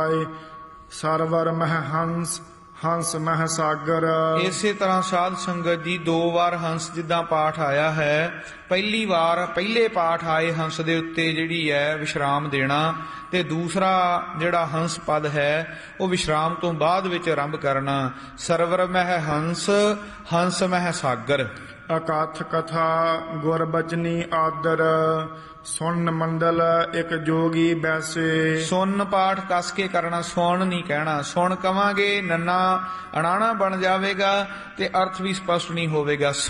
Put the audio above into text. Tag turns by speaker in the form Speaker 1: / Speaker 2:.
Speaker 1: Server ਮਹਿ ਹੰਸ ਹੰਸ ਮਹਿ ਸਾਗਰ।
Speaker 2: ਇਸੇ ਤਰ੍ਹਾਂ ਸਾਧ ਸੰਗਤ ਜੀ 2 ਵਾਰ ਹੰਸ ਜਿੱਦਾਂ ਪਾਠ ਆਇਆ ਹੈ, ਪਹਿਲੀ ਵਾਰ ਪਹਿਲੇ ਪਾਠ ਆਏ ਹੰਸ ਦੇ ਉੱਤੇ ਜਿਹੜੀ ਹੈ ਵਿਸ਼ਰਾਮ ਦੇਣਾ, ਤੇ ਦੂਸਰਾ ਜਿਹੜਾ ਹੰਸ ਪਦ ਹੈ ਉਹ ਵਿਸ਼ਰਾਮ ਤੋਂ ਬਾਅਦ ਵਿੱਚ ਆਰੰਭ ਕਰਨਾ। ਸਰਵਰ ਮਹਿ ਹੰਸ ਹੰਸ ਮਹਿ ਸਾਗਰ।
Speaker 1: ਅਕਥ ਕਥਾ ਗੁਰ ਬਚਨੀ ਆਦਰ ਸੁਨ ਮੰਡਲ ਇੱਕ ਜੋਗੀ ਬੈਸੇ।
Speaker 2: ਸੁਨ ਪਾਠ ਕੱਸ ਕੇ ਕਰਨਾ, ਸੁਣ ਨਹੀਂ ਕਹਿਣਾ। ਸੁਣ ਕਵਾਂਗੇ ਨੰਨਾ ਅਣਾਣਾ ਬਣ ਜਾਵੇਗਾ ਤੇ ਅਰਥ ਵੀ ਸਪਸ਼ਟ ਨਹੀਂ ਹੋਵੇਗਾ।